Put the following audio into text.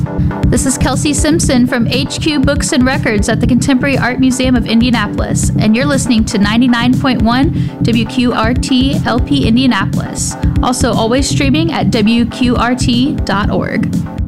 This is Kelsey Simpson from HQ Books and Records at the Contemporary Art Museum of Indianapolis, and you're listening to 99.1 WQRT LP Indianapolis. Also, always streaming at WQRT.org.